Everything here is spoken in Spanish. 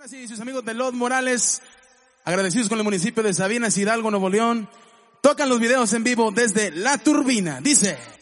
Ahora sí, sus amigos de Los Morales, agradecidos con el municipio de Sabinas, Hidalgo, Nuevo León, tocan los videos en vivo desde La Turbina. Dice...